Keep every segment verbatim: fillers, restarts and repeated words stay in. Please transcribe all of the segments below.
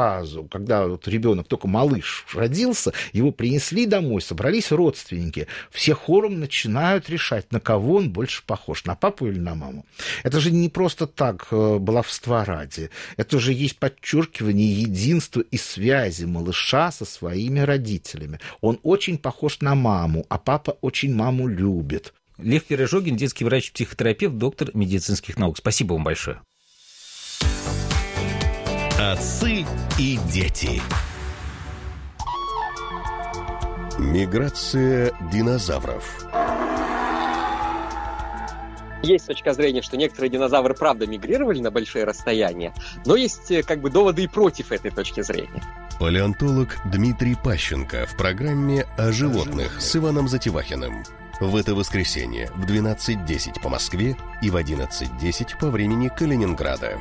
сразу, когда вот ребенок, только малыш родился, его принесли домой, собрались родственники, все хором начинают решать, на кого он больше похож, на папу или на маму. Это же не просто так, баловства ради. Это же есть подчеркивание единства и связи малыша со своими родителями. Он очень похож на маму, а папа очень маму любит. Лев Пережогин, детский врач-психотерапевт, доктор медицинских наук. Спасибо вам большое. Отцы и дети. Миграция динозавров. Есть точка зрения, что некоторые динозавры правда мигрировали на большие расстояния, но есть как бы доводы и против этой точки зрения. Палеонтолог Дмитрий Пащенко в программе «О животных» с Иваном Затевахиным. В это воскресенье в двенадцать десять по Москве и в одиннадцать десять по времени Калининграда.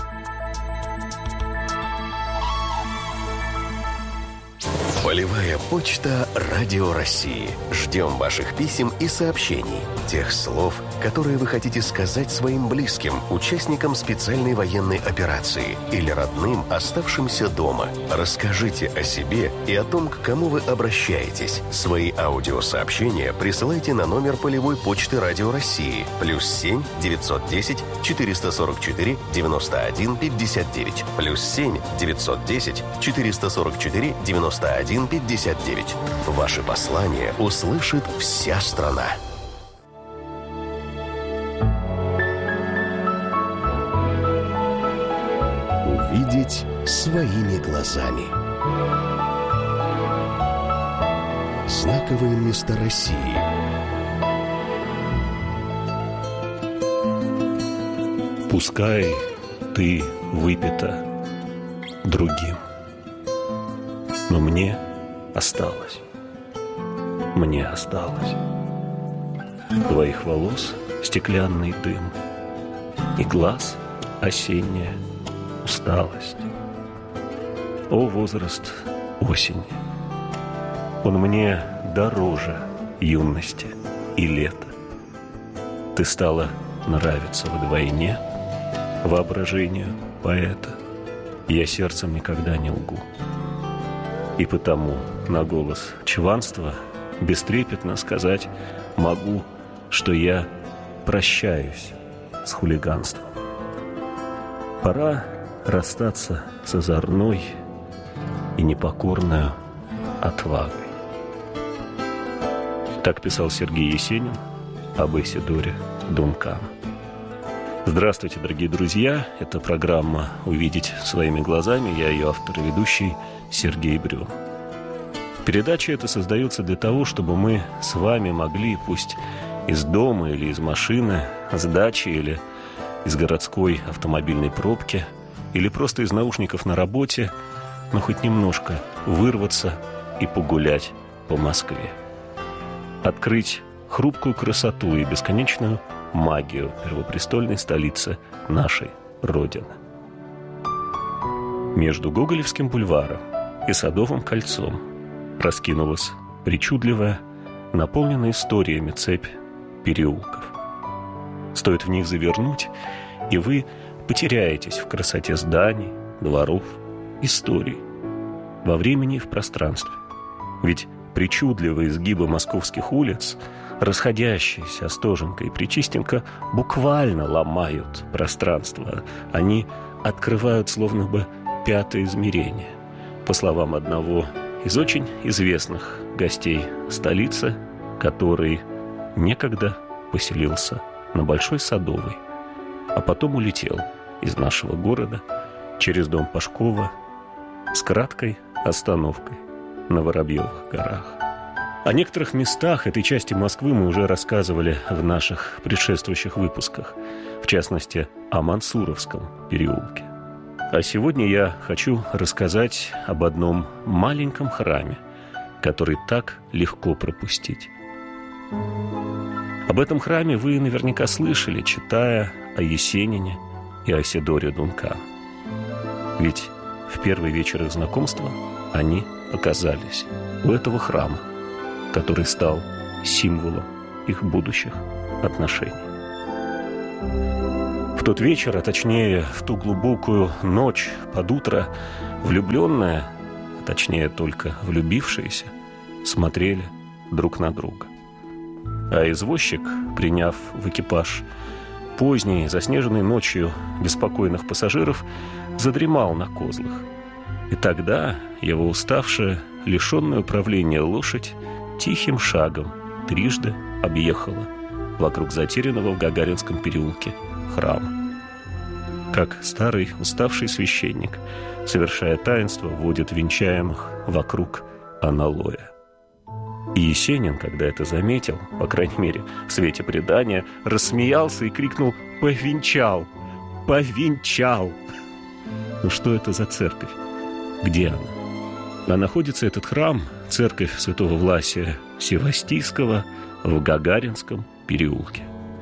Полевая почта Радио России. Ждем ваших писем и сообщений. Тех слов, которые вы хотите сказать своим близким, участникам специальной военной операции или родным, оставшимся дома. Расскажите о себе и о том, к кому вы обращаетесь. Свои аудиосообщения присылайте на номер полевой почты Радио России плюс семь девятьсот десять четыреста сорок четыре девяносто один пятьдесят девять плюс семь девятьсот десять четыреста сорок четыре девяносто один пятьдесят девять. Ваши послания услышит вся страна. Увидеть своими глазами. Знаковые места России. Пускай ты выпита другим, но мне осталось, мне осталось твоих волос стеклянный дым и глаз осенняя усталость. О, возраст осени, он мне дороже юности и лета. Ты стала нравиться вдвойне воображению поэта. Я сердцем никогда не лгу. И потому на голос чванства бестрепетно сказать могу, что я прощаюсь с хулиганством. Пора расстаться с озорной и непокорной отвагой. Так писал Сергей Есенин об Исидоре Дункан. Здравствуйте, дорогие друзья. Это программа «Увидеть своими глазами». Я ее автор и ведущий Сергей Брюн. Передача эта создается для того, чтобы мы с вами могли, пусть из дома или из машины, с дачи или из городской автомобильной пробки, или просто из наушников на работе, но хоть немножко вырваться и погулять по Москве. Открыть хрупкую красоту и бесконечную магию первопрестольной столицы нашей Родины. Между Гоголевским бульваром и Садовым кольцом раскинулась причудливая, наполненная историями цепь переулков. Стоит в них завернуть, и вы потеряетесь в красоте зданий, дворов, историй, во времени и в пространстве. Ведь причудливые изгибы московских улиц, расходящиеся Остоженко и Причистенко, буквально ломают пространство. Они открывают словно бы пятое измерение. По словам одного из очень известных гостей столицы, который некогда поселился на Большой Садовой, а потом улетел из нашего города через дом Пашкова с краткой остановкой на Воробьевых горах. О некоторых местах этой части Москвы мы уже рассказывали в наших предшествующих выпусках, в частности, о Мансуровском переулке. А сегодня я хочу рассказать об одном маленьком храме, который так легко пропустить. Об этом храме вы наверняка слышали, читая о Есенине и о Исидоре Дункан. Ведь в первый вечер их знакомства они оказались у этого храма, который стал символом их будущих отношений. В тот вечер, а точнее в ту глубокую ночь под утро, влюбленная, а точнее только влюбившиеся, смотрели друг на друга. А извозчик, приняв в экипаж поздней, заснеженной ночью беспокойных пассажиров, задремал на козлах. И тогда его уставшая, лишенная управления лошадь тихим шагом трижды объехала вокруг затерянного в Гагаринском переулке храма. Как старый уставший священник, совершая таинство, водит венчаемых вокруг аналоя. И Есенин, когда это заметил, по крайней мере, в свете предания, рассмеялся и крикнул: «Повенчал! Повенчал!» Ну что это за церковь? Где она? А находится этот храм, церковь святого Власия Севастийского, в Гагаринском переулке.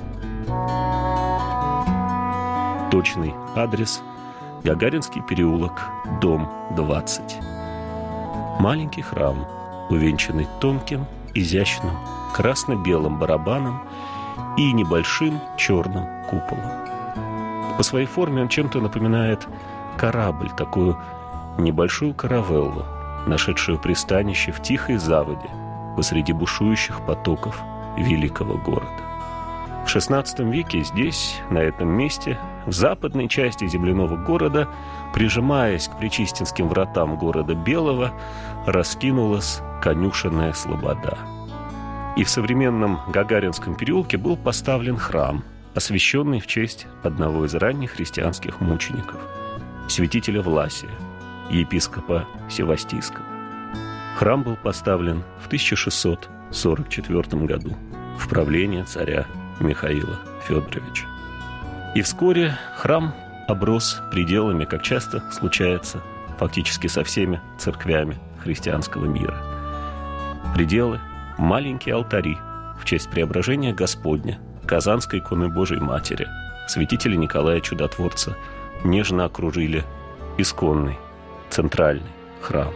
Точный адрес – Гагаринский переулок, дом двадцать. Маленький храм, увенчанный тонким, изящным, красно-белым барабаном и небольшим черным куполом. По своей форме он чем-то напоминает корабль, такую небольшую каравеллу, нашедшую пристанище в тихой заводе посреди бушующих потоков великого города. В шестнадцатом веке здесь, на этом месте, в западной части земляного города, прижимаясь к Пречистинским вратам города Белого, раскинулась конюшенная слобода. И в современном Гагаринском переулке был поставлен храм, освященный в честь одного из ранних христианских мучеников, святителя Власия, епископа Севастийского. Храм был поставлен в тысяча шестьсот сорок четвёртом году в правление царя Михаила Федоровича. И вскоре храм оброс пределами, как часто случается фактически со всеми церквями христианского мира. Пределы – маленькие алтари в честь преображения Господня, Казанской иконы Божией Матери, святителя Николая Чудотворца нежно окружили исконный центральный храм.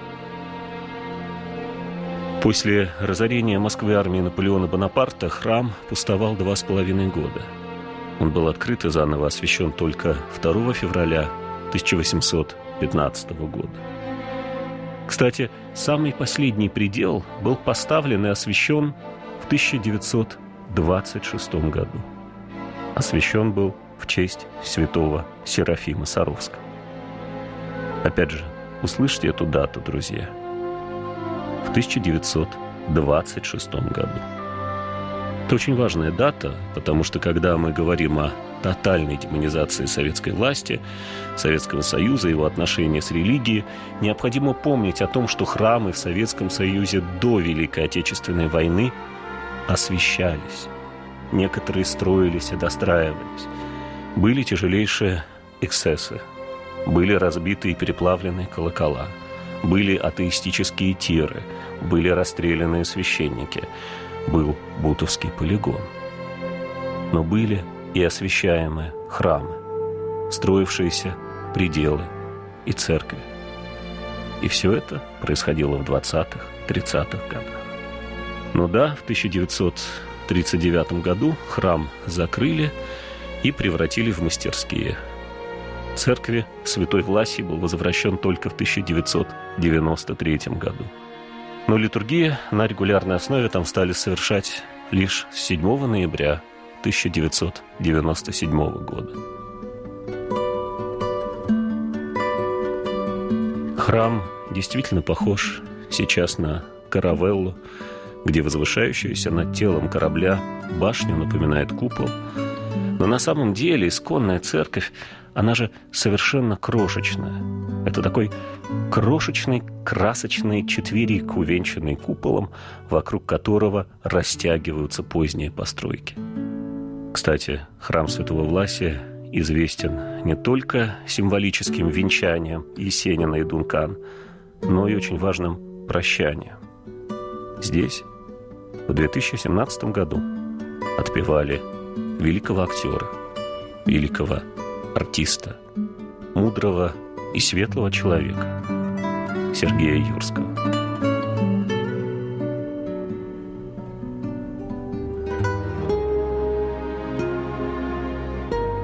После разорения Москвы армией Наполеона Бонапарта храм пустовал два с половиной года. Он был открыт и заново освящен только второго февраля тысяча восемьсот пятнадцатого года. Кстати, самый последний предел был поставлен и освящен в тысяча девятьсот двадцать шестом году. Освящен был в честь святого Серафима Саровского. Опять же, услышьте эту дату, друзья. В тысяча девятьсот двадцать шестом году. Это очень важная дата, потому что когда мы говорим о тотальной демонизации советской власти, Советского Союза, его отношения с религией, необходимо помнить о том, что храмы в Советском Союзе до Великой Отечественной войны освящались. Некоторые строились и достраивались. Были тяжелейшие эксцессы. Были разбиты и переплавлены колокола. Были атеистические тиры. Были расстрелянные священники. Был Бутовский полигон. Но были и освящаемые храмы, строившиеся пределы и церкви. И все это происходило в двадцатых, тридцатых годах. Но да, в тысяча девятьсот тридцать девятом году храм закрыли и превратили в мастерские. Церкви Святой Власии был возвращен только в тысяча девятьсот девяносто третьем году. Но литургия на регулярной основе там стали совершать лишь с седьмого ноября тысяча девятьсот девяносто седьмого года. Храм действительно похож сейчас на каравеллу, где возвышающаяся над телом корабля башня напоминает купол. Но на самом деле исконная церковь, она же совершенно крошечная. Это такой крошечный красочный четверик, увенчанный куполом, вокруг которого растягиваются поздние постройки. Кстати, храм Святого Власия известен не только символическим венчанием Есенина и Дункан, но и очень важным прощанием. Здесь в две тысячи семнадцатом году отпевали великого актера, великого артиста, мудрого и светлого человека Сергея Юрского.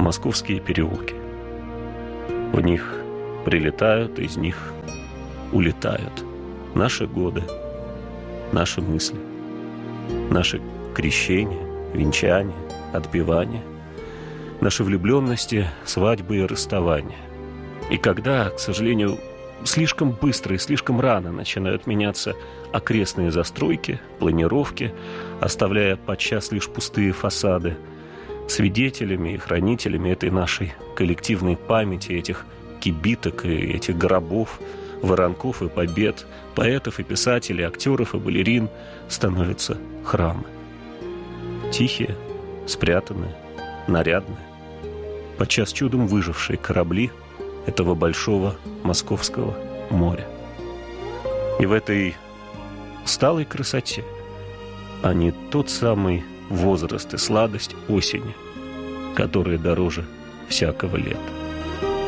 московские переулки. В них прилетают, из них улетают наши годы, наши мысли, наши крещения, венчания, отпевания, наши влюбленности, свадьбы и расставания. И когда, к сожалению, слишком быстро и слишком рано начинают меняться окрестные застройки, планировки, оставляя подчас лишь пустые фасады, свидетелями и хранителями этой нашей коллективной памяти, этих кибиток и этих гробов, воронков и побед, поэтов и писателей, актеров и балерин становятся храмы. Тихие, спрятанные, нарядные, подчас чудом выжившие корабли этого большого московского моря. И в этой сталой красоте, а не тот самый возраст и сладость осени, которые дороже всякого лета.